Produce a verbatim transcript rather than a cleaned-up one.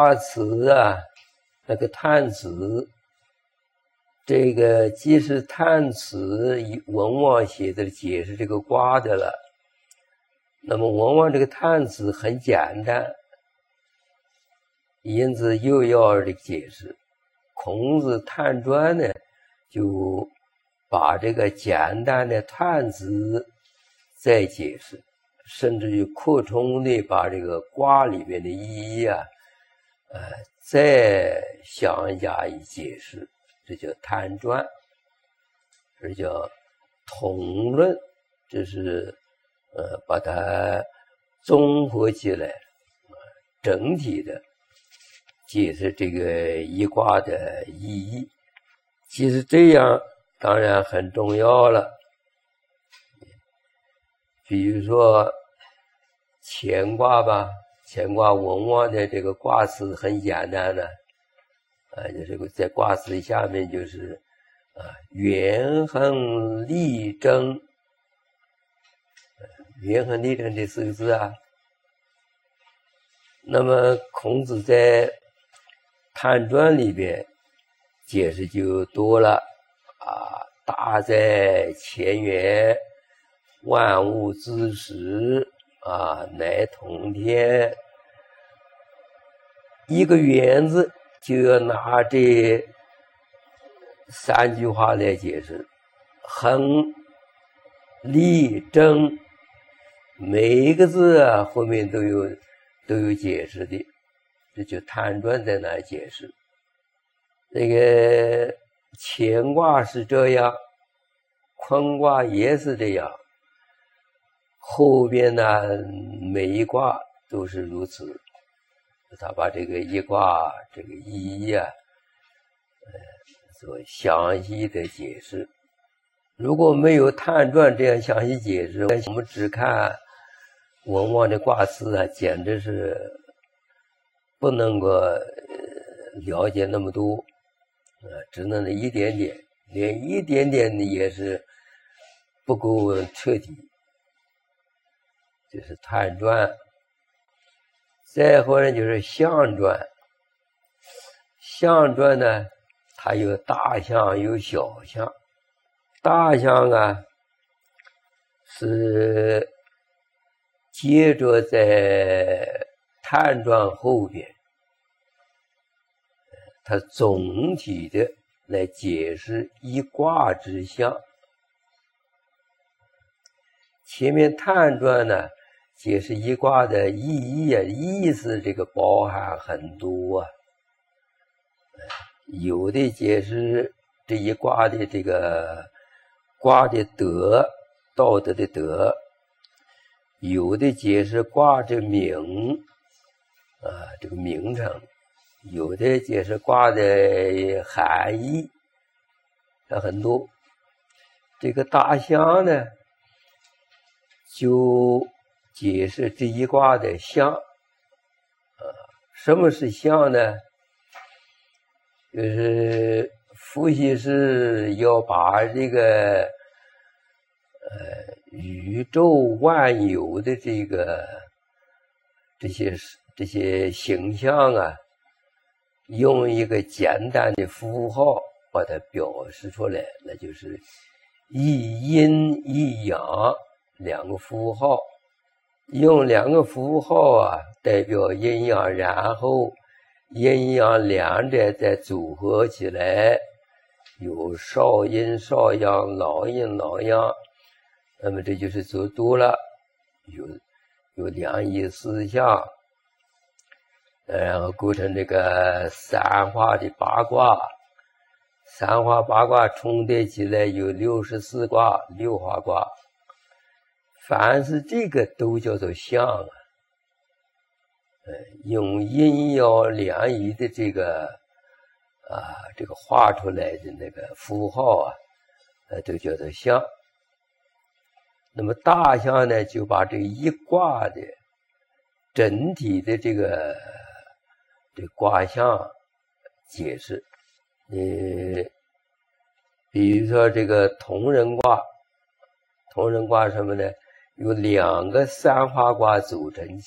卦辞啊，那个探辞，这个既是探辞文王写的解释这个卦的了。那么文王这个探辞很简单，因此又要这个解释。孔子探传呢，就把这个简单的探辞再解释，甚至于扩充的把这个卦里面的意义啊，呃，再详加以解释，这叫探传，这叫统论，这是呃把它综合起来，整体的解释这个一卦的意义。其实这样当然很重要了。比如说乾卦吧，乾卦文王的这个卦辞很简单的，啊，就是在卦辞下面就是啊，元亨利贞，元亨利贞这四个字啊。那么孔子在探传里边解释就多了啊，大在乾元，万物之始啊，乃通天。一个元字就要拿这三句话来解释，亨利贞，每一个字啊后面都有都有解释的，这就探传在那解释。这个乾卦是这样，坤卦也是这样，后边呢每一卦都是如此。他把这个一卦这个意义啊，呃，做详细的解释。如果没有探传这样详细解释，我们只看文王的卦辞啊，简直是不能够了解那么多，呃，只能那一点点，连一点点的也是不够彻底。这是探传。再后来就是象传，象传呢，它有大象有小象。大象啊，是接着在探传后边，它总体的来解释一卦之象。前面探传呢，解释一卦的意义啊，意思这个包含很多啊。有的解释这一卦的这个卦的德，道德的德；有的解释卦的名啊，这个名称；有的解释卦的含义，啊，很多。这个大象呢，就解释这一卦的象，啊，什么是象呢？就是伏羲是要把这个呃宇宙万有的这个这些这些形象啊，用一个简单的符号把它表示出来，那就是一阴一阳两个符号。用两个符号啊代表阴阳，然后阴阳两者再组合起来，有少阴少阳，老阴老阳，那么这就是走多了，有有两仪四象，然后构成这个三花的八卦，三花八卦重叠起来有六十四卦，六花卦。凡是这个都叫做象啊，呃，用阴阳两仪的这个啊，这个画出来的那个符号啊，呃，都叫做象。那么大象呢，就把这一卦的整体的这个这个卦象解释。呃，比如说这个同人卦，同人卦什么呢？有两个三花卦组成